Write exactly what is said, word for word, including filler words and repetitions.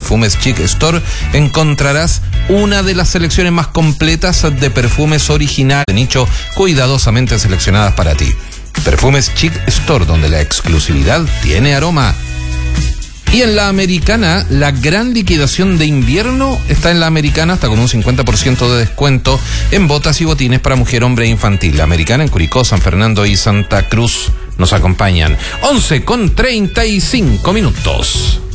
Perfumes Chic Store encontrarás una de las selecciones más completas de perfumes originales de nicho cuidadosamente seleccionadas para ti. Perfumes Chic Store, donde la exclusividad tiene aroma. Y en la Americana, la gran liquidación de invierno está en la Americana, hasta con un cincuenta por ciento de descuento en botas y botines para mujer, hombre e infantil. La Americana en Curicó, San Fernando y Santa Cruz nos acompañan. once con treinta y cinco minutos.